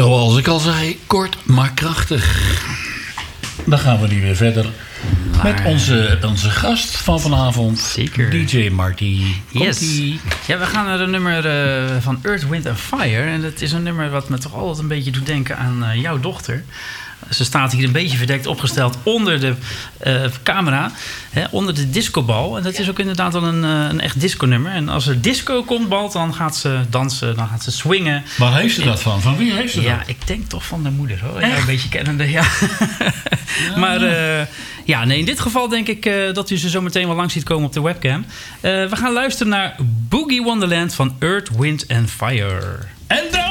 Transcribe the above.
Zoals ik al zei, kort maar krachtig. Dan gaan we nu weer verder met onze gast van vanavond. Zeker. DJ Marty. Yes. Ja, we gaan naar een nummer van Earth, Wind & Fire. En dat is een nummer wat me toch altijd een beetje doet denken aan jouw dochter. Ze staat hier een beetje verdekt opgesteld onder de camera. Onder de discobal. En dat is ook inderdaad wel een echt disco-nummer. En als er disco komt, Balt, dan gaat ze dansen. Dan gaat ze swingen. Waar heeft ze dat van? Van wie heeft ze dat? Ja, ik denk toch van de moeder, hoor. Ja, een beetje kennende, ja. Maar in dit geval denk ik dat u ze zo meteen wel langs ziet komen op de webcam. We gaan luisteren naar Boogie Wonderland van Earth, Wind & Fire. En dan